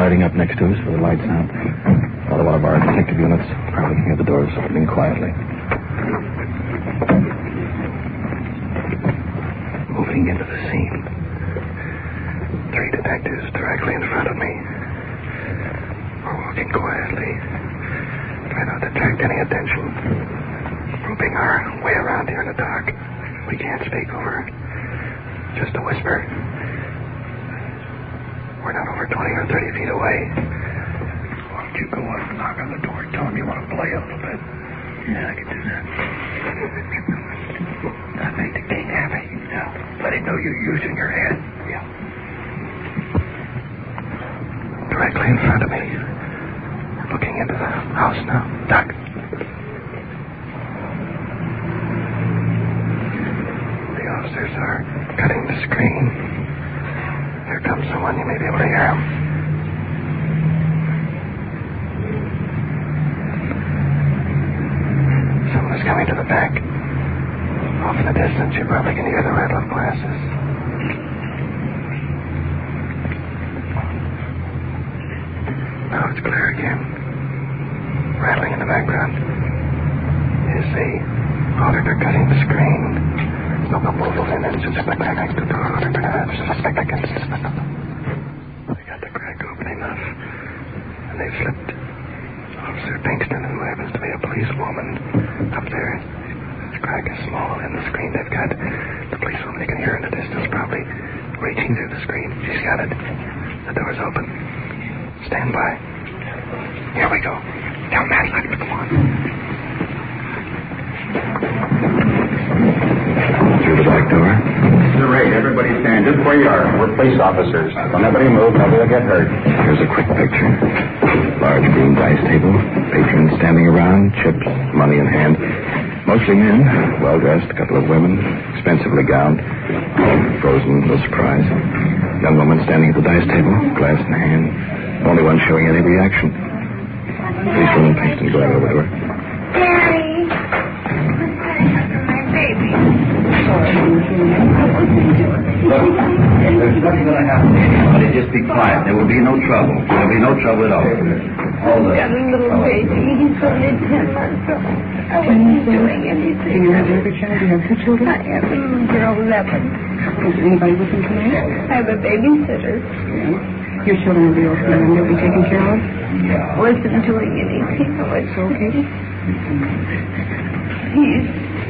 lighting up next to us with the lights out. Another one of our detective units probably can hear the doors opening quietly. Moving into the scene. 3 detectives directly in front of me. We're walking quietly. Try not to attract any attention. Groping our way around here in the dark. We can't speak over. Just a whisper. We're not over 20 or 30 feet away. Why don't you go up and knock on the door? Tell them you want to play a little bit. Yeah, I can do that. Not make the king happy. Yeah. Let him know you're using your head. Yeah. Directly in front of me. Looking into the house now. Duck. The officers are cutting the screen. Here comes someone. You may be able to hear him. Someone is coming to the back. Off in the distance, you probably can hear the rattle of glasses. Now it's clear again. Rattling in the background is the auditor cutting the screen. No proposal in it. Suspect next to the auditor. Suspect against. They got the crack open enough. And they've slipped Officer Pinkston, who happens to be a policewoman, up there. This crack is small in the screen. They've got the policewoman you can hear in the distance, probably reaching through the screen. She's got it. The door's open. Stand by. Here we go. Down that line. Come on. Through the back door. Mr. Ray, everybody stand just where you are. We're police officers. Don't nobody move. Nobody will get hurt. Here's a quick picture. Large green dice table. Patrons standing around. Chips, money in hand. Mostly men. Well-dressed. A couple of women. Expensively gowned. Frozen. No surprise. Young woman standing at the dice table. Glass in hand. Only one showing any reaction. Policewoman Pinkston going over to her. Daddy. My baby. Look, there's nothing going to happen to anybody. Just be quiet. There will be no trouble. There will be no trouble at all. He's got a little baby. He's only 10 months old. I wasn't doing anything. Do you have another child? Do you have 2 children? I have a little girl, 11. Is anybody with them tonight? I have a babysitter. Yeah. Your children will be okay and they'll be taken care of? Wasn't doing anything. Oh, it's okay. Please.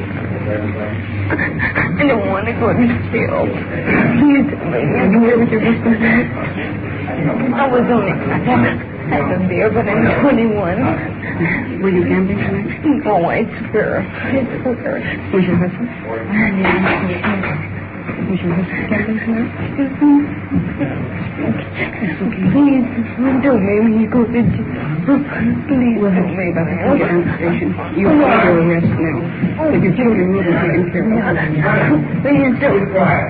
I don't want to go to jail. Please, Are you here with your husband tonight? I was only I haven't beer, but I'm 21. Were you gambling tonight? Oh, I swear. I swear. Was your husband? Was your husband gambling tonight? Please, don't make me go to jail. Please, We'll have to worry about it when we get on the station. You are under arrest now. But your children will be taken care of. Please don't.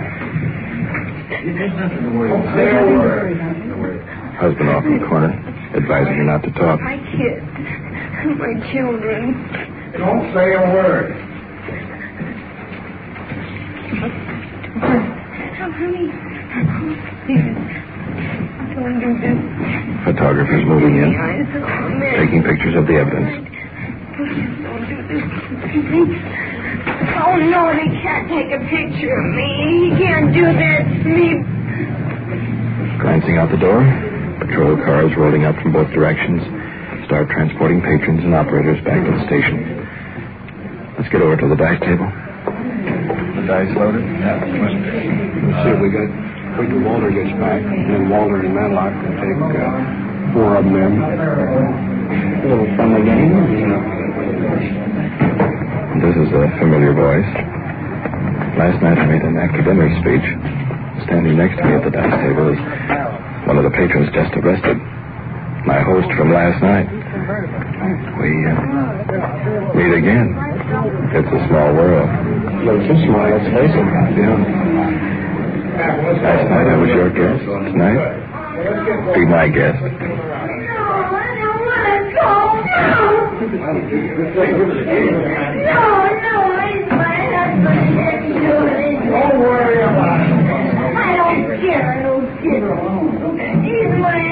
Husband off in the corner, advising her not to talk. My kids, my children. Don't say a word. Honey, please, don't do this. Photographers moving in, Eyes on me. taking pictures of the evidence. Please don't do this. Oh, no, they can't take a picture of me. He can't do that to me. Glancing out the door, patrol cars rolling up from both directions, start transporting patrons and operators back to the station. Let's get over to the dice table. The dice loaded? Yeah. Let's see if we got... Wait till Walter gets back. And then Walter and Matlock can take 4 of them in. A little friendly game. This is a familiar voice. Last night I made an after-dinner speech. Standing next to me at the dice table is one of the patrons just arrested. My host from last night. We meet again. It's a small world. It's a smile, let's face it. Yeah. Last night I was your guest. Tonight, be my guest. No, I don't want to go. No, he's my husband. Don't worry.